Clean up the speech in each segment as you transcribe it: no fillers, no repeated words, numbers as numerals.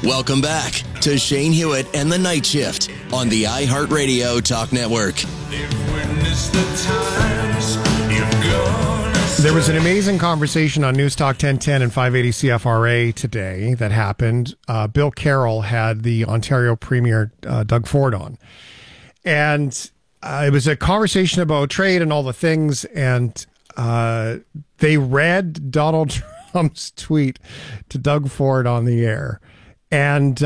Welcome back to Shane Hewitt and the Night Shift on the iHeartRadio Talk Network. There was an amazing conversation on News Talk 1010 and 580 CFRA today that happened. Bill Carroll had the Ontario Premier Doug Ford on. And it was a conversation about trade and all the things. And they read Donald Trump's tweet to Doug Ford on the air. And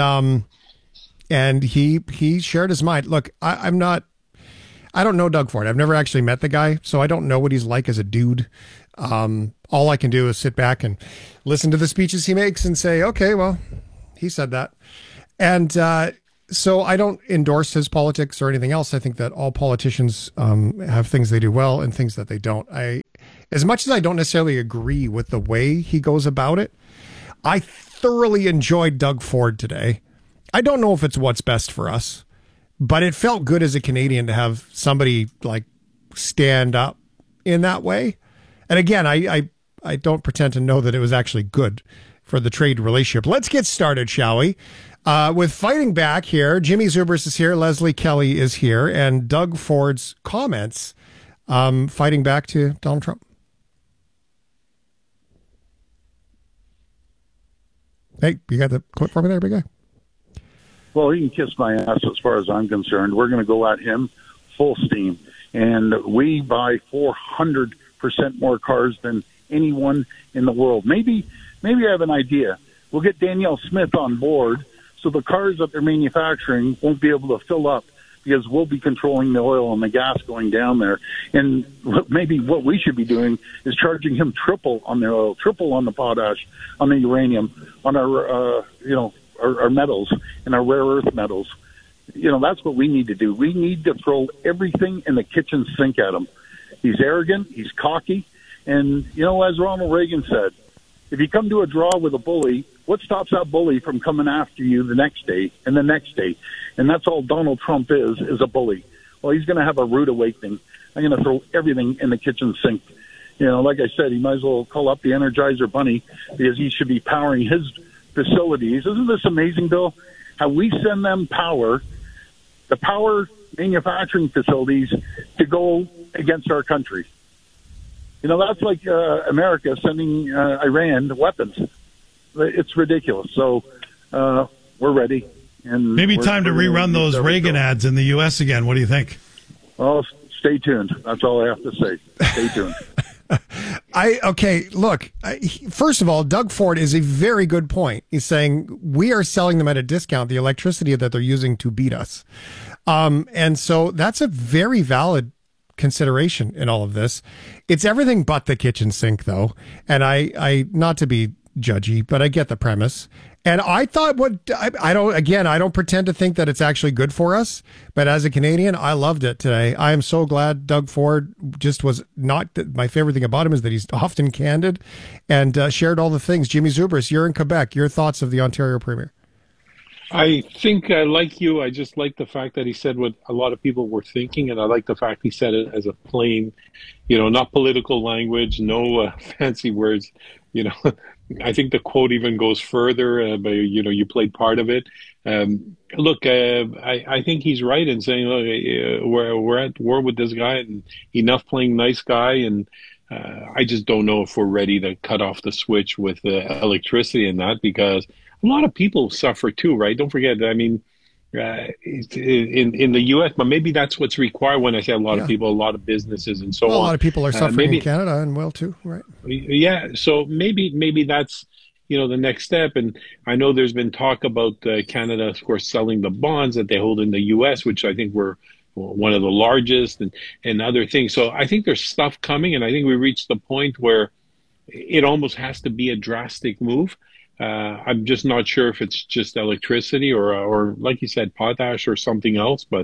he shared his mind. Look, I don't know Doug Ford. I've never actually met the guy, so I don't know what he's like as a dude. All I can do is sit back and listen to the speeches he makes and say, okay, well, he said that. And so I don't endorse his politics or anything else. I think that all politicians have things they do well and things that they don't. As much as I don't necessarily agree with the way he goes about it, I thoroughly enjoyed Doug Ford today. I don't know if it's what's best for us, but it felt good as a Canadian to have somebody like stand up in that way. And again, I don't pretend to know that it was actually good for the trade relationship. Let's get started, shall we? With fighting back here, Jimmy Zubris is here, Leslie Kelly is here, and Doug Ford's comments fighting back to Donald Trump. Hey, you got the clip for me there, big guy? Well, he can kiss my ass as far as I'm concerned. We're going to go at him full steam. And we buy 400% more cars than anyone in the world. Maybe I have an idea. We'll get Danielle Smith on board so the cars that they're manufacturing won't be able to fill up because we'll be controlling the oil and the gas going down there. And maybe what we should be doing is charging him triple on the oil, triple on the potash, on the uranium, on our, our metals and our rare earth metals. That's what we need to do. We need to throw everything in the kitchen sink at him. He's arrogant. He's cocky. And, as Ronald Reagan said, if you come to a draw with a bully, what stops that bully from coming after you the next day and the next day? And that's all Donald Trump is a bully. Well, he's going to have a rude awakening. I'm going to throw everything in the kitchen sink. Like I said, he might as well call up the Energizer Bunny because he should be powering his facilities. Isn't this amazing, Bill? How we send them the power manufacturing facilities to go against our country. That's like America sending Iran weapons. It's ridiculous. So we're ready. And maybe time to rerun those Reagan ads in the U.S. again. What do you think? Well, stay tuned. That's all I have to say. Stay tuned. First of all, Doug Ford is a very good point. He's saying we are selling them at a discount, the electricity that they're using to beat us. And so that's a very valid consideration in all of this. It's everything but the kitchen sink, though. And I not to be judgy, but I get the premise. And I thought I don't pretend to think that it's actually good for us, but as a Canadian, I loved it today. I am so glad Doug Ford just was not my favorite thing about him is that he's often candid and shared all the things. Jimmy Zubris, you're in Quebec. Your thoughts of the Ontario Premier? I think, like you, I just like the fact that he said what a lot of people were thinking, and I like the fact he said it as a plain, not political language, no fancy words, I think the quote even goes further, but you played part of it. Look, I think he's right in saying, look, we're at war with this guy, and enough playing nice guy, and I just don't know if we're ready to cut off the switch with electricity and that, because a lot of people suffer too, right? Don't forget, I mean, in the U.S., but maybe that's what's required when I say a lot of people, a lot of businesses and so on. A lot of people are suffering in Canada and will too, right? Yeah, so maybe that's, the next step. And I know there's been talk about Canada, of course, selling the bonds that they hold in the U.S., which I think were one of the largest and other things. So I think there's stuff coming, and I think we reached the point where it almost has to be a drastic move. I'm just not sure if it's just electricity or like you said, potash or something else, but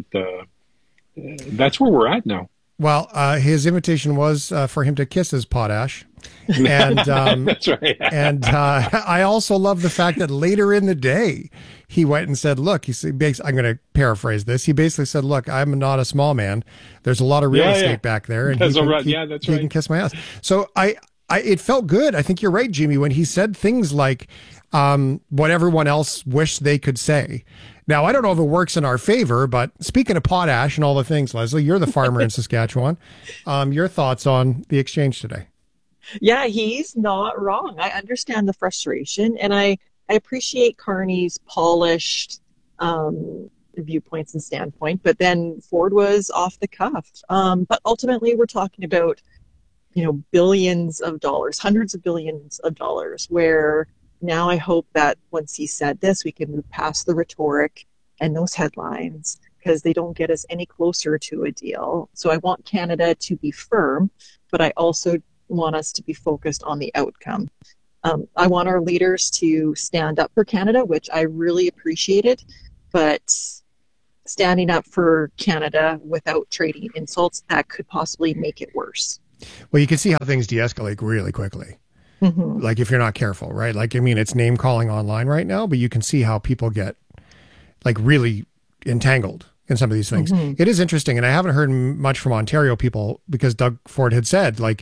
that's where we're at now. Well, his invitation was for him to kiss his potash. And that's right. And I also love the fact that later in the day, he went and said, look, I'm going to paraphrase this. He basically said, look, I'm not a small man. There's a lot of real estate back there. And that's he right. Yeah, that's right. He can kiss my ass. So it felt good. I think you're right, Jimmy, when he said things like what everyone else wished they could say. Now, I don't know if it works in our favor, but speaking of potash and all the things, Leslie, you're the farmer in Saskatchewan. Your thoughts on the exchange today? Yeah, he's not wrong. I understand the frustration, and I appreciate Carney's polished viewpoints and standpoint, but then Ford was off the cuff. But ultimately, we're talking about, billions of dollars, hundreds of billions of dollars, where now I hope that once he said this, we can move past the rhetoric and those headlines, because they don't get us any closer to a deal. So I want Canada to be firm, but I also want us to be focused on the outcome. I want our leaders to stand up for Canada, which I really appreciated, but standing up for Canada without trading insults, that could possibly make it worse. Well, you can see how things de-escalate really quickly. Mm-hmm. Like if you're not careful, right? Like, I mean, it's name calling online right now, but you can see how people get like really entangled in some of these things. Mm-hmm. It is interesting. And I haven't heard much from Ontario people, because Doug Ford had said like,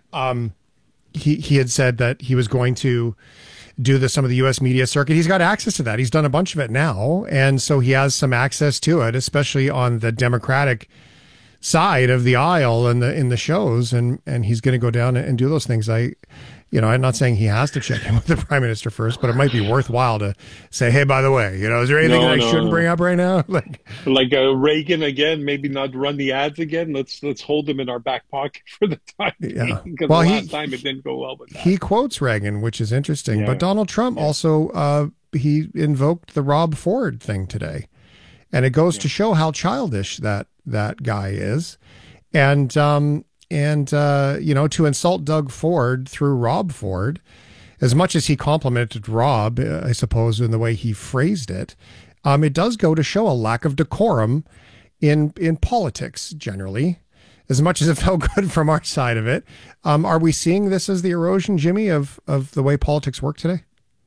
he had said that he was going to do some of the U.S. media circuit. He's got access to that. He's done a bunch of it now. And so he has some access to it, especially on the Democratic side of the aisle and in the shows. And he's going to go down and do those things. I'm not saying he has to check in with the prime minister first, but it might be worthwhile to say, hey, by the way, is there anything I shouldn't bring up right now? like Reagan again, maybe not run the ads again. Let's hold them in our back pocket for the time being. Because last time it didn't go well with that. He quotes Reagan, which is interesting. Yeah. But Donald Trump also, he invoked the Rob Ford thing today. And it goes to show how childish that guy is. And to insult Doug Ford through Rob Ford, as much as he complimented Rob, I suppose, in the way he phrased it, it does go to show a lack of decorum in politics generally, as much as it felt good from our side of it. Are we seeing this as the erosion, Jimmy, of the way politics work today?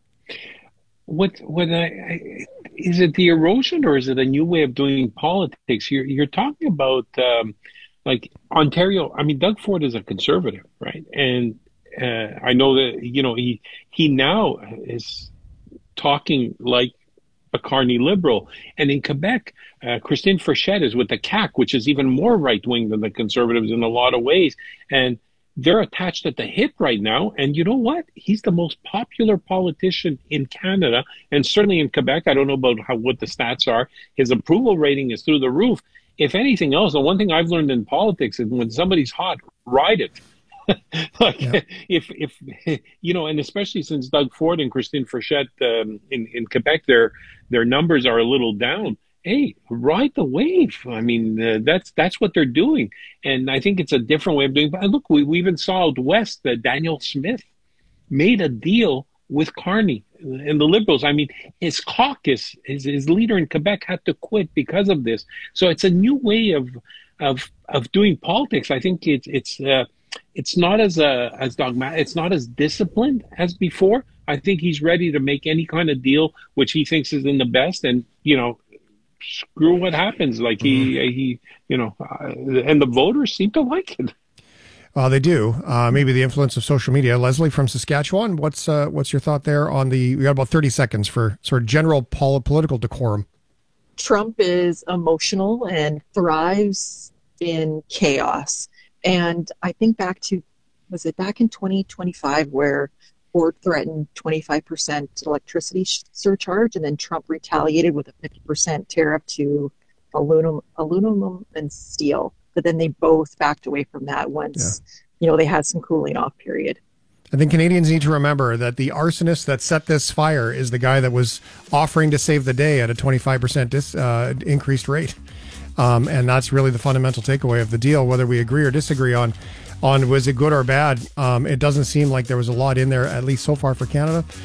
Is it the erosion, or is it a new way of doing politics? You're talking about like Ontario. I mean, Doug Ford is a conservative, right? And I know that he now is talking like a Carney liberal. And in Quebec, Christine Frechette is with the CAQ, which is even more right wing than the Conservatives in a lot of ways, and they're attached at the hip right now. And you know what? He's the most popular politician in Canada, and certainly in Quebec. I don't know about what the stats are. His approval rating is through the roof. If anything else, the one thing I've learned in politics is when somebody's hot, ride it. If and especially since Doug Ford and Christine Frechette in Quebec, their numbers are a little down. Hey, ride the wave. I mean, that's what they're doing. And I think it's a different way of doing it. But look, we even saw out west that Daniel Smith made a deal with Carney and the Liberals. I mean, his caucus, his leader in Quebec had to quit because of this. So it's a new way of doing politics. I think it's not as dogmatic. It's not as disciplined as before. I think he's ready to make any kind of deal which he thinks is in the best, and screw what happens. Like he and the voters seem to like it. Well, they do. Maybe the influence of social media. Leslie from Saskatchewan, what's your thought there on we got about 30 seconds for sort of general political decorum. Trump is emotional and thrives in chaos. And I think was it back in 2025 where Ford threatened 25% electricity surcharge, and then Trump retaliated with a 50% tariff to aluminum and steel. But then they both backed away from that once, they had some cooling off period. I think Canadians need to remember that the arsonist that set this fire is the guy that was offering to save the day at a 25% increased rate. And that's really the fundamental takeaway of the deal, whether we agree or disagree on was it good or bad. It doesn't seem like there was a lot in there, at least so far for Canada.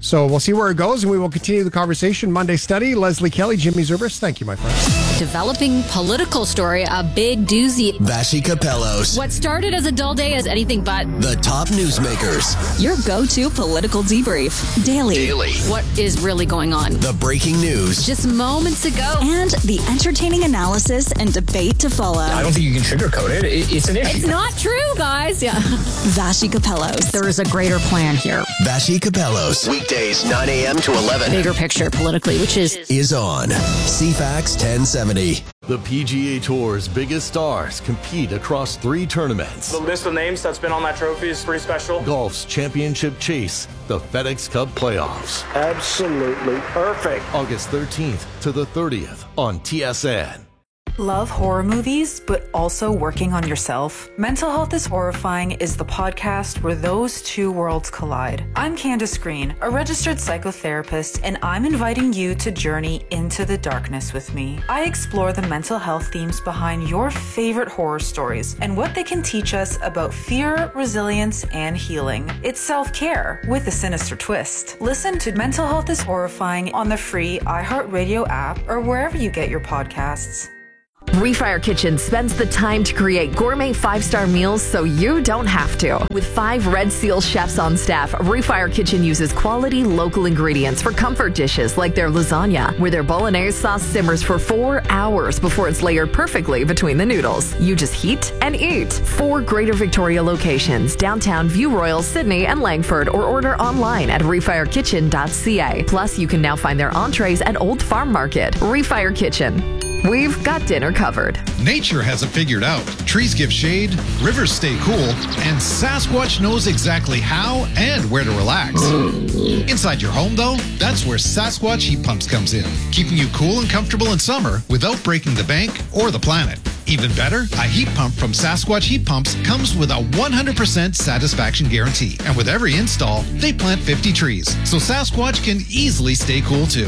So we'll see where it goes, and we will continue the conversation. Monday Study, Leslie Kelly, Jimmy Zurbis. Thank you, my friend. Developing political story, a big doozy. Vashi Capellos. What started as a dull day is anything but. The top newsmakers. Your go-to political debrief. Daily. What is really going on? The breaking news. Just moments ago. And the entertaining analysis and debate to follow. I don't think you can sugarcoat it. It's an issue. It's not true, guys. Yeah. Vashi Capellos. There is a greater plan here. Vashi Capellos. Weekdays 9 a.m. to 11. Bigger picture politically, which is on CFAX 1070. The PGA Tour's biggest stars compete across 3 tournaments. The list of names that's been on that trophy is pretty special. Golf's championship chase, the FedEx Cup playoffs. Absolutely perfect. August 13th to the 30th on TSN. Love horror movies, but also working on yourself? Mental Health is Horrifying is the podcast where those two worlds collide. I'm Candace Green, a registered psychotherapist, and I'm inviting you to journey into the darkness with me. I explore the mental health themes behind your favorite horror stories and what they can teach us about fear, resilience, and healing. It's self-care with a sinister twist. Listen to Mental Health is Horrifying on the free iHeartRadio app or wherever you get your podcasts. Refire Kitchen spends the time to create gourmet 5-star meals so you don't have to. With 5 Red Seal chefs on staff, Refire Kitchen uses quality local ingredients for comfort dishes like their lasagna, where their bolognese sauce simmers for 4 hours before it's layered perfectly between the noodles. You just heat and eat. 4 Greater Victoria locations, downtown View Royal, Sydney, and Langford, or order online at refirekitchen.ca. Plus, you can now find their entrees at Old Farm Market. Refire Kitchen. We've got dinner covered. Nature has it figured out. Trees give shade, rivers stay cool, and Sasquatch knows exactly how and where to relax. Inside your home, though, that's where Sasquatch Heat Pumps comes in, keeping you cool and comfortable in summer without breaking the bank or the planet. Even better, a heat pump from Sasquatch Heat Pumps comes with a 100% satisfaction guarantee. And with every install, they plant 50 trees, so Sasquatch can easily stay cool too.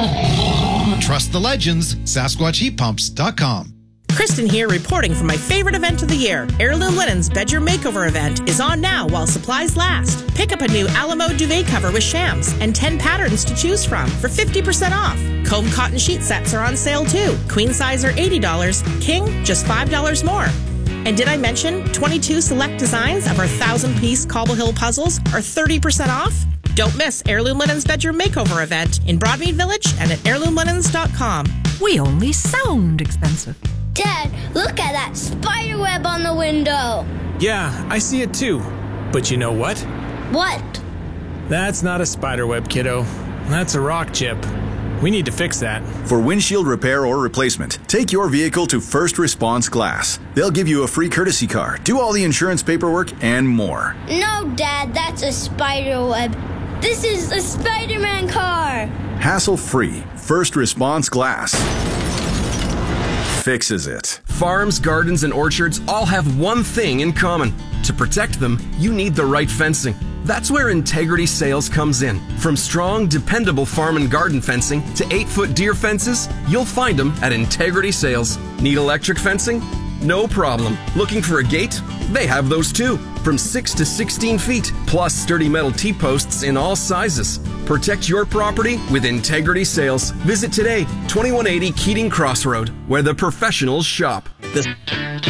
Trust the legends, SasquatchHeatPumps.com. Kristen here, reporting from my favorite event of the year. Heirloom Linens Bedroom Makeover event is on now while supplies last. Pick up a new Alamo duvet cover with shams and 10 patterns to choose from for 50% off. Comb cotton sheet sets are on sale too. Queen size are $80, king just $5 more. And did I mention 22 select designs of our 1,000-piece Cobble Hill puzzles are 30% off? Don't miss Heirloom Linens Bedroom Makeover event in Broadmead Village and at heirloomlinens.com. We only sound expensive. Dad, look at that spider web on the window. Yeah, I see it too. But you know what? What? That's not a spider web, kiddo. That's a rock chip. We need to fix that. For windshield repair or replacement, take your vehicle to First Response Glass. They'll give you a free courtesy car, do all the insurance paperwork, and more. No, Dad, that's a spider web. This is a Spider-Man car. Hassle-free. First Response Glass fixes it. Farms, gardens, and orchards all have one thing in common. To protect them, you need the right fencing. That's where Integrity Sales comes in. From strong, dependable farm and garden fencing to 8-foot deer fences, you'll find them at Integrity Sales. Need electric fencing? No problem. Looking for a gate? They have those too. From 6 to 16 feet, plus sturdy metal T-posts in all sizes. Protect your property with Integrity Sales. Visit today, 2180 Keating Crossroad, where the professionals shop.